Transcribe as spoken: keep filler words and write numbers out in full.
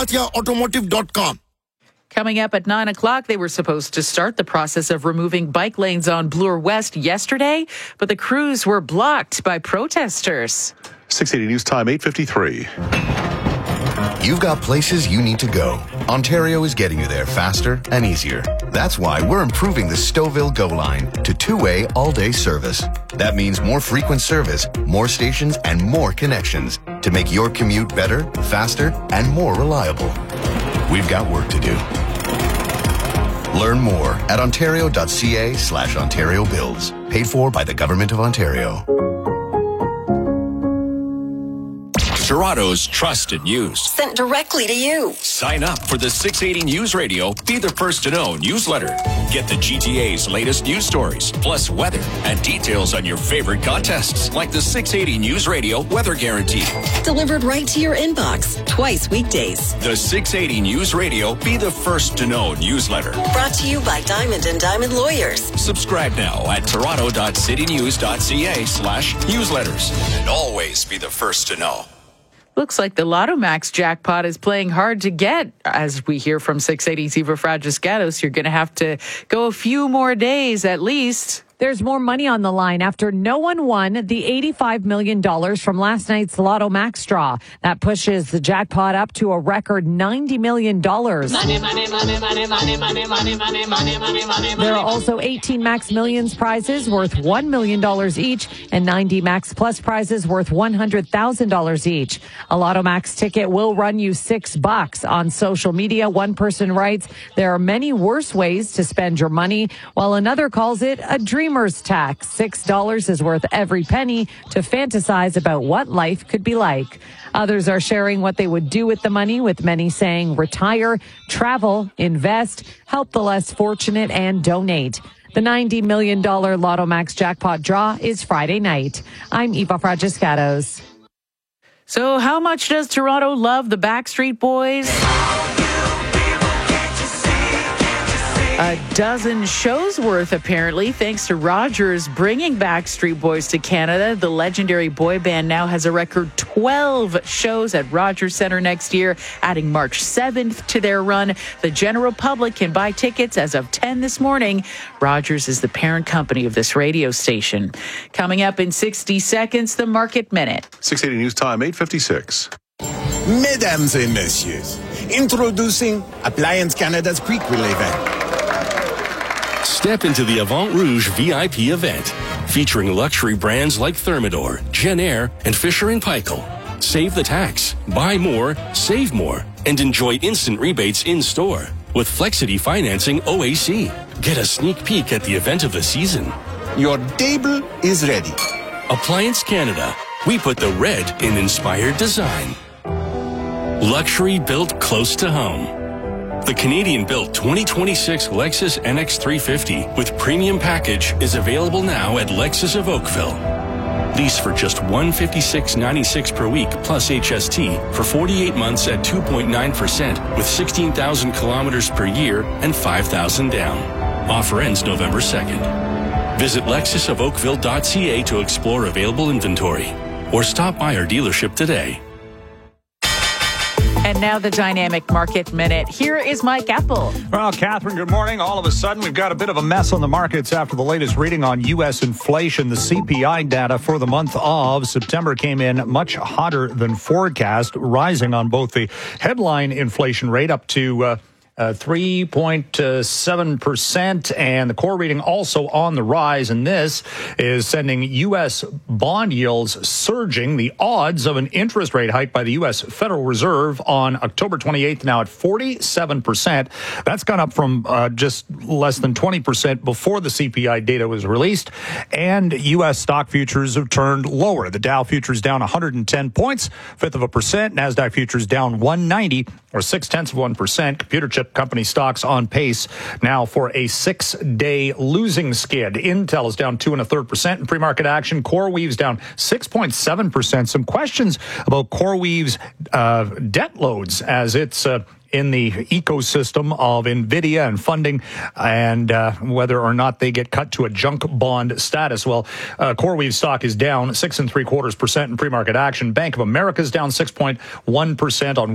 automotive dot com. Coming up at nine o'clock, they were supposed to start the process of removing bike lanes on Bloor West yesterday, but the crews were blocked by protesters. six eighty News Time, eight fifty-three. You've got places you need to go. Ontario is getting you there faster and easier. That's why we're improving the Stouffville Go line to two-way all-day service. That means more frequent service, more stations, and more connections to make your commute better, faster, and more reliable. We've got work to do. Learn more at ontario.ca slash Ontario Builds. Paid for by the Government of Ontario. Toronto's trusted news. Sent directly to you. Sign up for the six eighty News Radio Be the First to Know newsletter. Get the G T A's latest news stories, plus weather and details on your favorite contests, like the six eighty News Radio Weather Guarantee. Delivered right to your inbox, twice weekdays. The six eighty News Radio Be the First to Know newsletter. Brought to you by Diamond and Diamond Lawyers. Subscribe now at toronto.citynews.ca slash newsletters. And always be the first to know. Looks like the Lotto Max jackpot is playing hard to get. As we hear from six eighty's Eva Fragiscatos, you're going to have to go a few more days at least. There's more money on the line after no one won the eighty-five million dollars from last night's Lotto Max draw. That pushes the jackpot up to a record ninety million dollars. Money, money, money, money, money, money, money, money, money, money, money. There are also eighteen Max Millions prizes worth one million dollars each and ninety Max Plus prizes worth one hundred thousand dollars each. A Lotto Max ticket will run you six bucks. On social media, one person writes, there are many worse ways to spend your money, while another calls it a dream tax. Six dollars is worth every penny to fantasize about what life could be like. Others are sharing what they would do with the money, with many saying retire, travel, invest, help the less fortunate, and donate. The ninety million dollars Lotto Max jackpot draw is Friday night. I'm Eva Fragiscatos. So how much does Toronto love the Backstreet Boys? A dozen shows worth, apparently, thanks to Rogers bringing Backstreet Boys to Canada. The legendary boy band now has a record twelve shows at Rogers Centre next year, adding March seventh to their run. The general public can buy tickets as of ten this morning. Rogers is the parent company of this radio station. Coming up in sixty seconds, the Market Minute. six eighty News Time, eight fifty-six. Mesdames et messieurs, introducing Appliance Canada's prequel event. Step into the Avant Rouge V I P event, featuring luxury brands like Thermador, Genair, and Fisher and Paykel. Save the tax, buy more, save more, and enjoy instant rebates in-store with Flexity Financing O A C. Get a sneak peek at the event of the season. Your table is ready. Appliance Canada. We put the red in inspired design. Luxury built close to home. The Canadian-built twenty twenty-six Lexus N X three fifty with premium package is available now at Lexus of Oakville. Lease for just one hundred fifty-six dollars and ninety-six cents per week plus H S T for forty-eight months at two point nine percent with sixteen thousand kilometers per year and five thousand down. Offer ends November second. Visit lexus of oakville dot c a to explore available inventory or stop by our dealership today. And now the Dynamic Market Minute. Here is Mike Apple. Well, Catherine, good morning. All of a sudden, we've got a bit of a mess on the markets after the latest reading on U S inflation. The C P I data for the month of September came in much hotter than forecast, rising on both the headline inflation rate up to uh, Uh, three point seven percent, and the core reading also on the rise, and this is sending U S bond yields surging. The odds of an interest rate hike by the U S Federal Reserve on October twenty-eighth now at forty-seven percent. That's gone up from uh, just less than twenty percent before the C P I data was released, and U S stock futures have turned lower. The Dow futures down one hundred ten points, fifth of a percent. NASDAQ futures down one ninety, or six-tenths of one percent. Computer chip company stocks on pace now for a six-day losing skid. Intel is down two and a third percent in pre-market action. CoreWeave's down six point seven percent. Some questions about CoreWeave's uh, debt loads as it's uh, in the ecosystem of NVIDIA and funding, and uh, whether or not they get cut to a junk bond status. Well, uh, CoreWeave stock is down six and three quarters percent in pre-market action. Bank of America is down six point one percent on